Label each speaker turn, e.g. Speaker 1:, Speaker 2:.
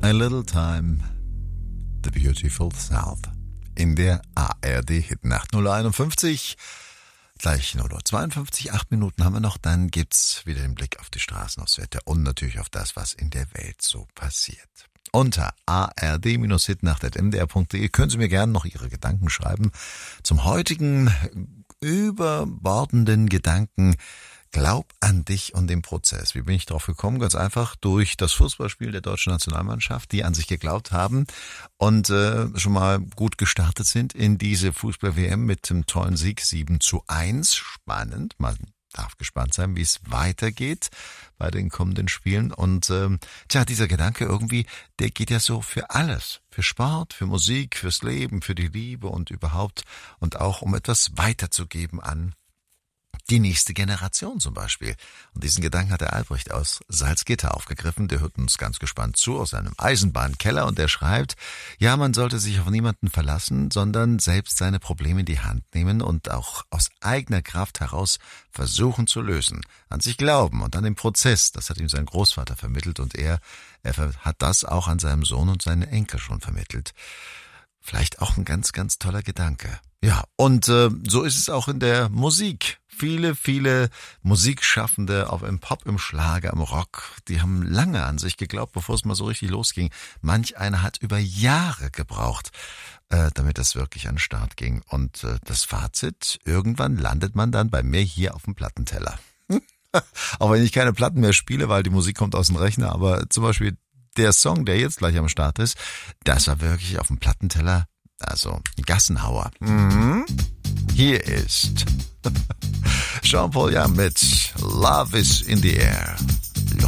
Speaker 1: A Little Time, The Beautiful South. In der ARD-Hitnacht 051. Gleich 0:52, 8 Minuten haben wir noch. Dann gibt's wieder den Blick auf die Straßen, aufs Wetter und natürlich auf das, was in der Welt so passiert. Unter ard-hitnacht.mdr.de können Sie mir gerne noch Ihre Gedanken schreiben zum heutigen überbordenden Gedanken. Glaub an dich und den Prozess. Wie bin ich drauf gekommen? Ganz einfach durch das Fußballspiel der deutschen Nationalmannschaft, die an sich geglaubt haben und schon mal gut gestartet sind in diese Fußball-WM mit dem tollen Sieg 7:1. Spannend. Man darf gespannt sein, wie es weitergeht bei den kommenden Spielen. Und dieser Gedanke irgendwie, der geht ja so für alles. Für Sport, für Musik, fürs Leben, für die Liebe und überhaupt. Und auch um etwas weiterzugeben an die nächste Generation zum Beispiel. Und diesen Gedanken hat der Albrecht aus Salzgitter aufgegriffen. Der hört uns ganz gespannt zu aus seinem Eisenbahnkeller und der schreibt, ja, man sollte sich auf niemanden verlassen, sondern selbst seine Probleme in die Hand nehmen und auch aus eigener Kraft heraus versuchen zu lösen. An sich glauben und an den Prozess, das hat ihm sein Großvater vermittelt und er hat das auch an seinem Sohn und seinen Enkel schon vermittelt. Vielleicht auch ein ganz, ganz toller Gedanke. Ja, und so ist es auch in der Musik. Viele Musikschaffende im Pop, im Schlager, im Rock, die haben lange an sich geglaubt, bevor es mal so richtig losging. Manch einer hat über Jahre gebraucht, damit das wirklich an den Start ging. Und das Fazit, irgendwann landet man dann bei mir hier auf dem Plattenteller. Auch wenn ich keine Platten mehr spiele, weil die Musik kommt aus dem Rechner, aber zum Beispiel der Song, der jetzt gleich am Start ist, das war wirklich auf dem Plattenteller, also ein Gassenhauer. Hier ist Jean-Paul Jan mit Love is in the Air.